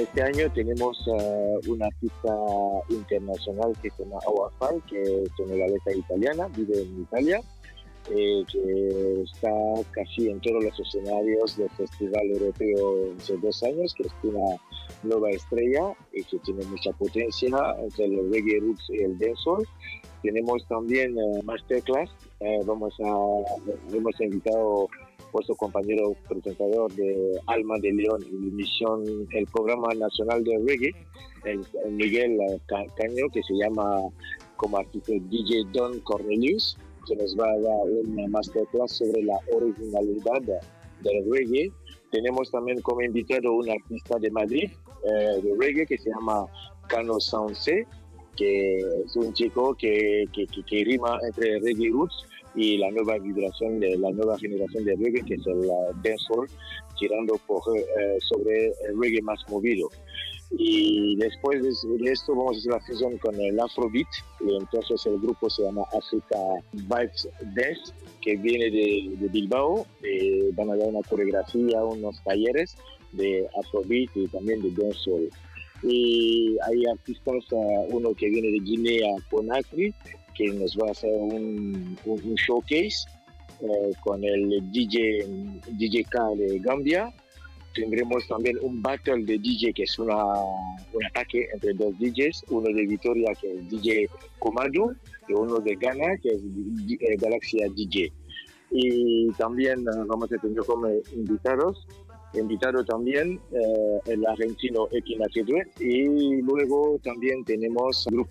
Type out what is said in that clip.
Este año tenemos un artista internacional que se llama Awafal, que es senegalesa italiana, vive en Italia, que está casi en todos los escenarios del Festival Europeo hace 2 años, que es una nueva estrella y que tiene mucha potencia entre el reggae roots y el dancehall. Tenemos también masterclass. Hemos invitado a vuestro compañero presentador de Alma de León y Misión, el programa nacional de reggae, el Miguel Caño, que se llama como artista DJ Don Cornelius, que nos va a dar una masterclass sobre la originalidad del reggae. Tenemos también como invitado un artista de Madrid de reggae que se llama Cano Soundse, que es un chico que rima entre reggae roots y la nueva vibración de la nueva generación de reggae, que es el dancehall, tirando sobre el reggae más movido. Y después de esto vamos a hacer la fusión con el Afrobeat, y entonces el grupo se llama Africa Vibes Dance, que viene de Bilbao. Van a dar una coreografía, unos talleres de Afrobeat y también de dancehall. Y hay artistas, uno que viene de Guinea, Conakry, que nos va a hacer un showcase con el DJ K de Gambia. Tendremos también un battle de DJ, que es un ataque entre dos DJs, uno de Vitoria, que es DJ Komadu, y uno de Ghana, que es Galaxia DJ. Y también vamos a tener como invitado también el argentino Equinacedue, y luego también tenemos el grupo